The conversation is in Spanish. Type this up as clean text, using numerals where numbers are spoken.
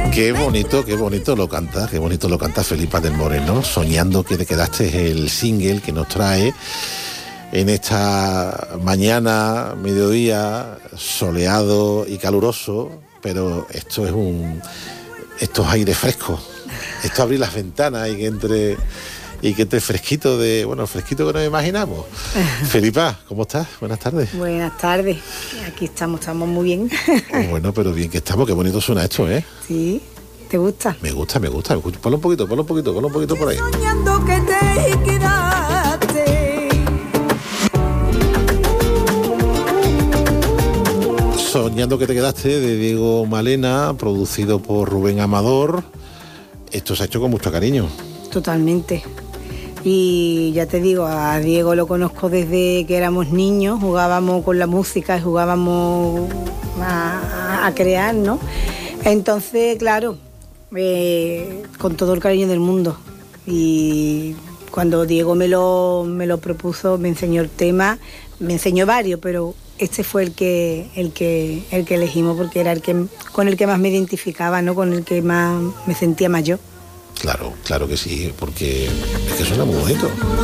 Qué bonito lo canta Felipa del Moreno, Soñando que te quedaste, es el single que nos trae en esta mañana, mediodía, soleado y caluroso, pero esto es aire fresco, esto abrir las ventanas y que entre fresquito fresquito que nos imaginamos. Felipa, ¿cómo estás? Buenas tardes. Buenas tardes, aquí estamos muy bien. Bueno, pero bien que estamos, qué bonito suena esto, ¿eh? Sí, ¿te gusta? Me gusta. Ponlo un poquito por ahí. Soñando que te quedaste. Soñando que te quedaste, de Diego Malena, producido por Rubén Amador. Esto se ha hecho con mucho cariño. Totalmente. Y ya te digo, a Diego lo conozco desde que éramos niños, jugábamos con la música y jugábamos a crear, ¿no? Entonces, claro, con todo el cariño del mundo. Y cuando Diego me lo propuso, me enseñó el tema, me enseñó varios, pero este fue el que elegimos porque era con el que más me identificaba, ¿no? Con el que más me sentía más yo. Claro que sí, porque es que suena muy bonito.